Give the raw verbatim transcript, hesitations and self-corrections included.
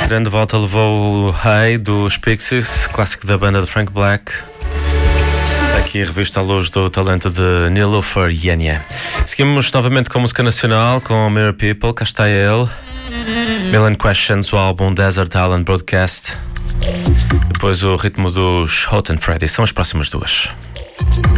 Grande volta levou o Hey dos Pixies, clássico da banda de Frank Black. Aqui revista à luz do talento de Nilofer Yenya. Seguimos novamente com música nacional, com Mirror People, cá está ele. Million Questions, o álbum Desert Island Broadcast. Depois o ritmo dos Hot and Freddy, são as próximas duas.